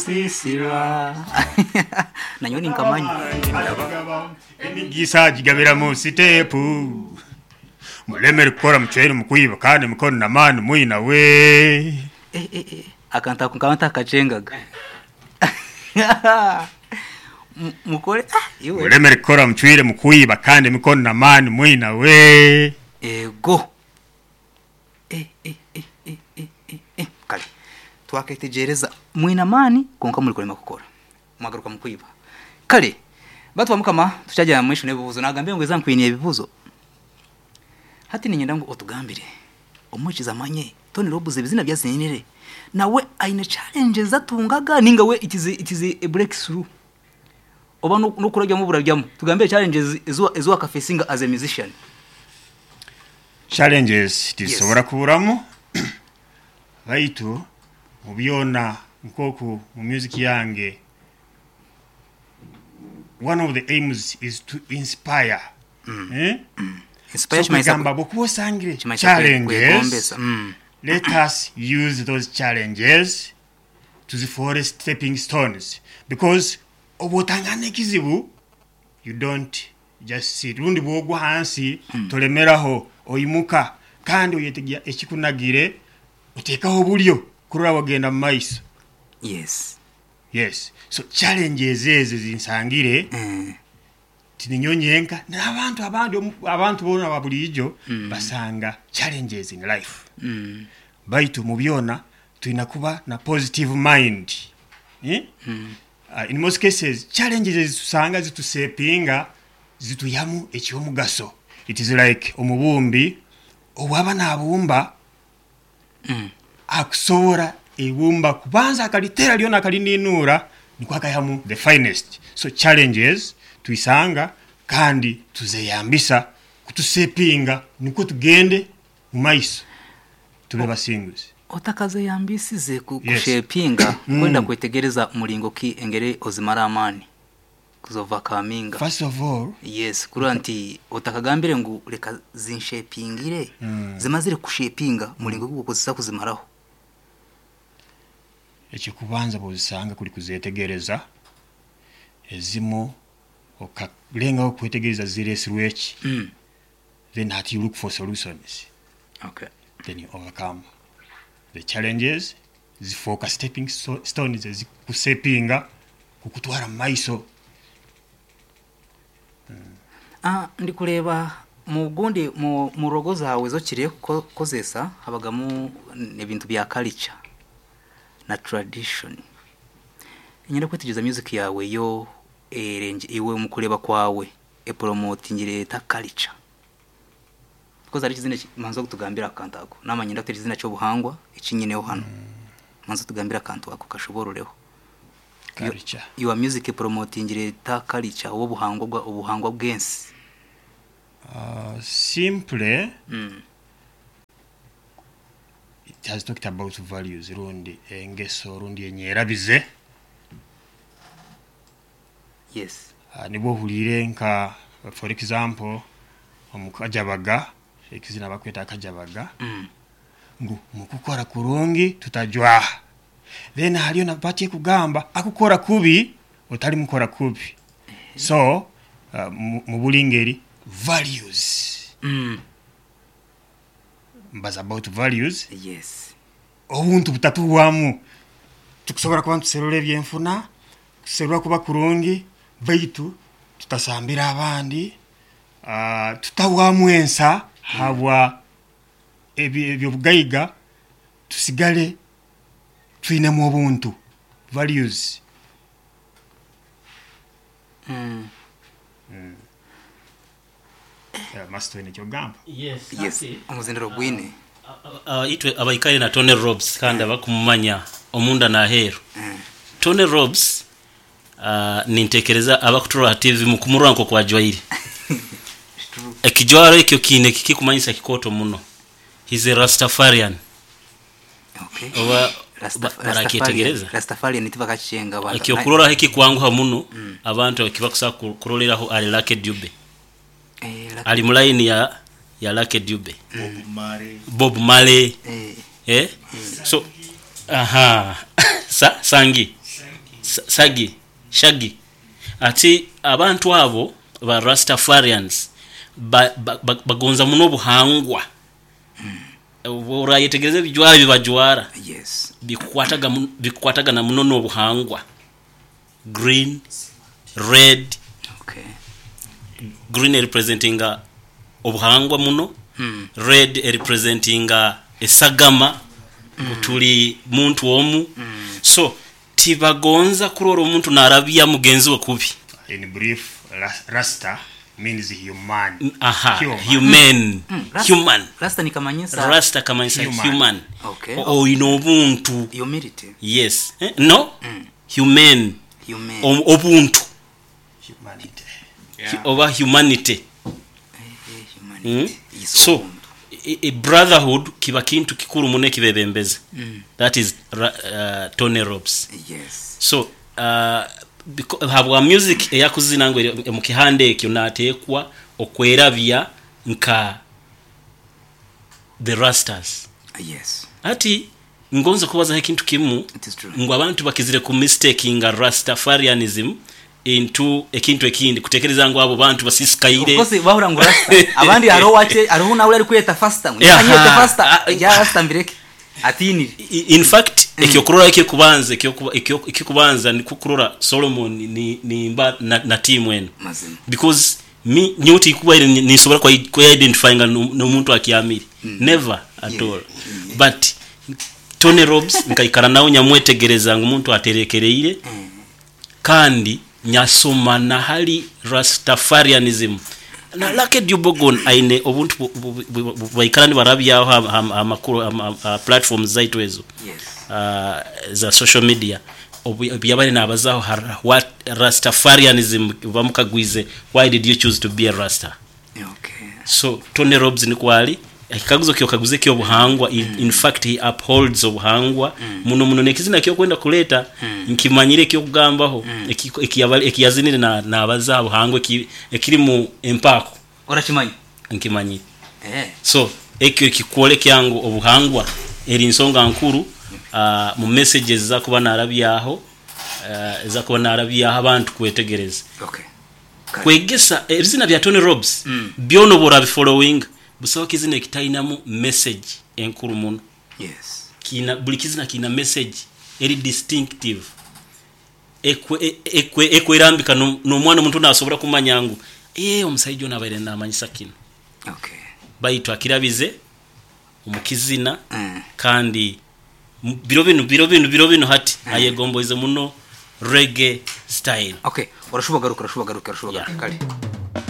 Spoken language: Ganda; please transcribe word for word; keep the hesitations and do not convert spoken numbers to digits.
sisira nanyo ninkamanyi emigisa gigabira mu sitepu mulemere kukora muceri mukuyiba kandi mukono na mani mwina we eh eh eh akanta kunkanta kacengaga mukore ah iwe mulemere kukora muceri mukuyiba kandi mukono na mani mwina we ego eh eh eh eh eh eh kale twakitegereza mwina mani konka muri kurema kukora mwagaruka mukuyiba kale batu bamukama tucyajya mwisho nebibuzo nagambe ngo ezankwiniye ebibuzo hati ninyenda ngo otugambire umukiza manye Tony Robbins bizina byasinire nawe aine challenges atungaga ninga we ikize ikize a breakthrough oba no kurajya mu burajyamo tugambire challenges ezo ezo akafacinga as a musician challenges tisobora kuburamo baitu mubyona nkoko mu music yange. One of the aims is to inspire. Mm. Eh? Mm. Inspire so kugamba bokubo sangire challenges. Mm. Let us use those challenges to the for stepping stones, because obotangane kizibu you don't just sit rundi bwogwa hansi mm. tolemeraho oyimuka kandi oyetegya ekikunagire utekaho bulyo kurura wagenda maiso. Yes. Yes. So challenges eze zinsangire mm. tininyonyenka n'abantu abandi abantu bona babulijo mm. basanga challenges in life. Mm. Baitu mubyona tuina kuba na positive mind. Eh? Mm. Uh, in most cases challenges zisanga zitusepinga zituyamu ekyomugaso. It is like omubumbi obaba nabumba mm. akusobora ebumba kubanza akalitera lyona akalinínura nikwakayamu the finest. So challenges tuisanga kandi tuzeyambisa kutusepinga niko tugende mu maiso tube basingles. Otakaze yambisize kushepinga yes. kwenda mm. kwetegereza mulingo ki engere ozimara amani kuzova kaminga. First of all, yes, kuranti otakagambire ngo reka zinshepingire mm. zimazire kushepinga mulingo kukozesa kuzimaraho. Echi kubanza bozisanga kuli kuzetegereza ezimo okalenga okwetegereza zire switch mm. then that you look for solutions. Okay. Then you overcome the challenges, the focus stepping stones as kusepinga kukutwara maiso. Mm. Ah ndikureba mu gundi mu murogoza hawe zo kire kozesa habagamu nebintu bya culture na tradition. Nyenda kwetegeza music yawe yo erenje iwe mukureba kwawe e promotingire ta culture. Because ari kizina manzo kutugambira akantako namanyenda kwetegeza cyo buhangwa ikinyeneho hano. Mm. Manzo tugambira akantu ako kashoborereho. Culture. Your music promotingire ta culture wo buhangwa bwa ubuhangwa bwensi. Uh simple mm. It has talked about values rundi engeso rundi enyerabize. Yes. Uh, nibo hulire nka for example omukajabaga ekizina bakweta akajabaga mm. ngu mukukora kurungi tutajwa then haliyo napatie kugamba akukora kubi otali mukora kubi. Mm-hmm. So uh, mubulingeri values mm. But about values, yes. Obuntu butatuwamu tukusobora kuba tuserure byenfuna tuserura kuba kurungi baitu tutasambira abandi uh, tutawamu ensa habwa ebyo bugaiga tusigale twine mu obuntu values. Mm. Mm. Yeah, must win your gamba. Yes. Yes. Omuzindiro gwine. Uh, itwe abayikaye na Tony Robbins kandi abakumanya omunda na hero. Mm. Tony Robbins uh, nintekereza abakutura T V mukumuranko kwa jwairi. Ekijwaro ekyo kine kikikumanyisa kikoto muno. He's a Rastafarian. Okay. Oba Rastafarian. Rastafarian nitiva kachenga abantu. Ekyokurora hiki kwangu muno mm. abantu bakibakusa kuroleraho ali Lucky Dube. Eh, ali mulaini ya ya Lucky Dube. Bob Marley. Bob Marley. Eh. Eh? Mm. So aha. Sa sangi. sagi shagi ati abantu abo ba Rastafarians bagonza ba, ba muno buhangwa ora mm. yetegereze bijwa bibajwara yes bikwataga bikwataga na muno no buhangwa green red okay green representing uh, obuhangwa muno mm. red representing uh, esagama mm. tuli muntu omu mm. so tibagonza kurora omuntu narabia mugenzi we kubi. In brief, Rasta means human. Aha, human. Human. Mm, Rasta, human. Rasta ni kamanyisa. Rasta kamanyisa human. human. Okay. O, o inobuntu. Humility. Yes. Eh? No? Mm. Human. Human. O, obuntu. Humanity. Yeah. Over humanity. Hey, hey, humanity. Mm? So, a, a brotherhood kiba kintu kikuru mune kibebembeze. Mm. That is uh, Tony Robs. Yes. So, uh, habwa music eyakuzina ngwe mu kihande ekyo natekwa okwerabya nka the Rastas. Yes. Ati ngonza kubaza ekintu kimu ngo abantu bakizire ku mistaking Rastafarianism into ekintu ekindi kutekereza ngo abo bantu basisikaire. Of course bahura ngo Rasta. Abandi aro wache aro na uri kuyeta faster. Yanyete faster. Ya Rasta mbireke. Atini in fact mm. ekyokurora ekikubanza ekikubanza ni kukurora Solomon ni ni mba na, na team eno because me nyoti kuba ni sobora kwa, kwa identifying no muntu akiamiri mm. never at yeah. all mm. but Tony Robs nkaikara nawo nyamwetegereza ngo muntu aterekereire mm. kandi nyasoma na hali Rastafarianism na lake Dubogon aine obuntu baikara ni barabya amakuru platforms zaitwezo yes uh, za social media obyabane nabazaho what Rastafarianism bamukagwize why did you choose to be a Rasta. Okay. So Tony Robs ni kwali akaguzo kyo kaguze kyo buhangwa mm. in, in fact he upholds obuhangwa mm. muno muno nekizina kyo kwenda kuleta mm. nkimanyire kyo kugambaho mm. ekiyabali ekiyazinire na nabazaho buhangwa ekiri mu empako orachimanyi nkimanyi eh so ekyo kikwole kyangu obuhangwa eri nsonga nkuru uh, mu messages za kuba narabyaho uh, za kuba narabyaho abantu kwetegereza. Okay. Kwegesa ebizina bya Tony Robs mm. byono bora following busawo kizina ekitainamu message enkuru muno. Yes. Kina bulikizina kina message eri distinctive ekwe ekwe ekwerambika no, no mwana muntu nasobora kumanyangu eh omusaijo nabaire namanyisa kino. Okay. Baitwa kirabize omukizina mm. kandi biro bino biro bino biro bino hati mm. ayegomboize muno reggae style. Okay, orashuba garuka orashuba garuka orashuba garuka kali